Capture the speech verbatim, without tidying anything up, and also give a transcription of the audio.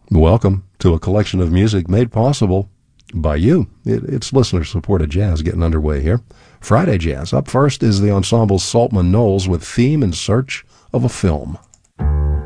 Welcome to a collection of music made possible by you. It, it's listener-supported jazz getting underway here. Friday Jazz. Up first is the ensemble Saltman Knowles with Theme in Search of a Film.